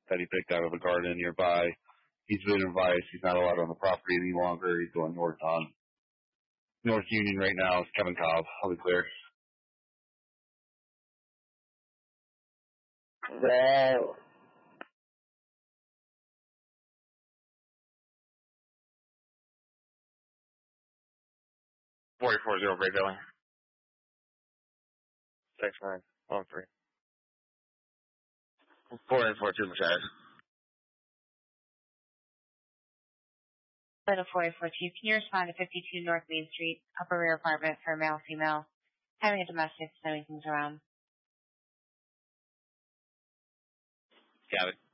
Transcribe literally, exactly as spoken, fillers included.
that he picked out of a garden nearby. He's been advised he's not allowed on the property any longer. He's going north on North Union right now. It's Kevin Cobb. I'll be clear. Wow. forty-four zero Great Billing. six nine one three. four eight four two Machado. Little four eight four two, can you respond to fifty-two North Main Street, upper rear apartment for a male, female, having a domestic, sending things around? Got it.